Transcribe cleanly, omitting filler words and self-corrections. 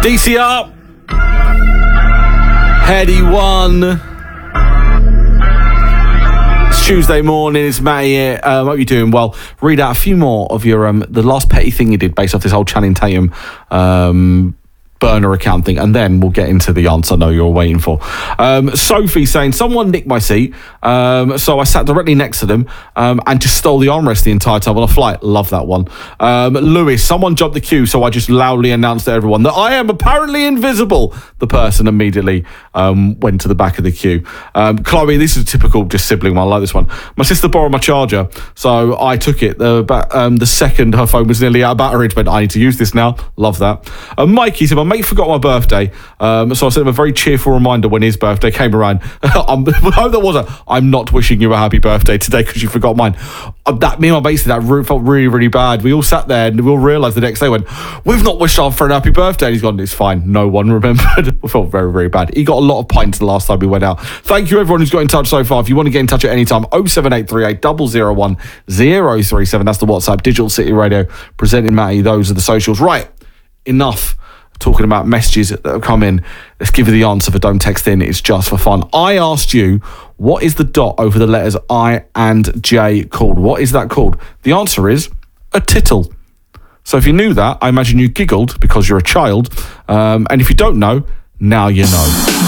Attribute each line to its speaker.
Speaker 1: DCR. Heady one. It's Tuesday morning. It's Matty here. Hope you're doing well. Read out a few more of your the last petty thing you did based off this whole Channing Tatum burner account thing, and then we'll get into the answer I know you're waiting for. Sophie saying, someone nicked my seat, so I sat directly next to them and just stole the armrest the entire time on a flight. Love that one. Lewis, someone jumped the queue, so I just loudly announced to everyone that I am apparently invisible. The person immediately went to the back of the queue. Chloe, this is a typical just sibling one. I like this one. My sister borrowed my charger, so I took it. The second her phone was nearly out of battery, but I need to use this now. Love that. Mikey said, my mate forgot my birthday, so I sent him a very cheerful reminder when his birthday came around. I'm not wishing you a happy birthday today because you forgot mine. Me and my mate said that felt really, really bad. We all sat there and we all realised the next day we've not wished our friend a happy birthday. And he's gone, it's fine. No one remembered. We felt very, very bad. He got a lot of pints the last time we went out. Thank you everyone who's got in touch so far. If you want to get in touch at any time, 07838 001 037. That's the WhatsApp. Digital City Radio presenting Matty. Those are the socials. Right, enough talking about messages that have come in. Let's give you the answer for don't text in. It's just for fun. I asked you, what is the dot over the letters I and J called? What is that called? The answer is a tittle. So if you knew that, I imagine you giggled because you're a child. And if you don't know, now you know.